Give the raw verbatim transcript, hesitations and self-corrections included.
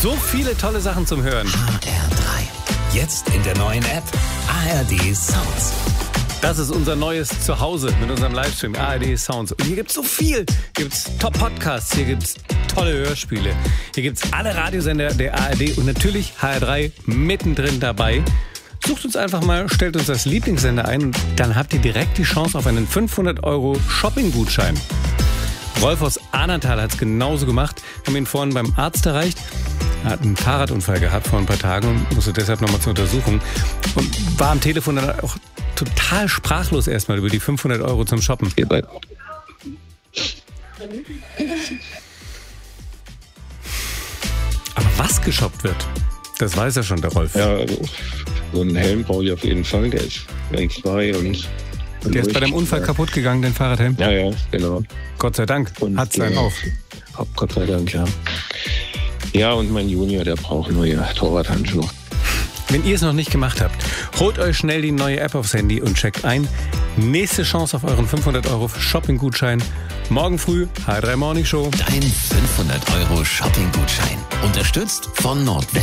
So viele tolle Sachen zum Hören. H R drei. Jetzt in der neuen App A R D Sounds. Das ist unser neues Zuhause mit unserem Livestream A R D Sounds. Und hier gibt es so viel. Hier gibt es Top-Podcasts, hier gibt es tolle Hörspiele. Hier gibt es alle Radiosender der A R D und natürlich H R drei mittendrin dabei. Sucht uns einfach mal, stellt uns als Lieblingssender ein und dann habt ihr direkt die Chance auf einen fünfhundert Euro Shopping-Gutschein. Rolf aus Ahnatal hat es genauso gemacht. Wir haben ihn vorhin beim Arzt erreicht. Er hat einen Fahrradunfall gehabt vor ein paar Tagen und musste deshalb nochmal zur Untersuchung. Und war am Telefon dann auch total sprachlos erstmal über die fünfhundert Euro zum Shoppen. Aber was geshoppt wird, das weiß ja schon der Rolf. Ja, also so einen Helm brauche ich auf jeden Fall. Der ist ganz frei und... Der ist bei dem Unfall kaputt gegangen, den Fahrradhelm? Ja, ja, genau. Gott sei Dank. Hat es einen auf. Gott sei Dank, ja. Ja, und mein Junior, der braucht neue Torwarthandschuhe. Wenn ihr es noch nicht gemacht habt, holt euch schnell die neue App aufs Handy und checkt ein. Nächste Chance auf euren fünfhundert Euro Shopping-Gutschein. Morgen früh, H R drei Morning Show. Dein fünfhundert Euro Shopping-Gutschein. Unterstützt von Nordwest.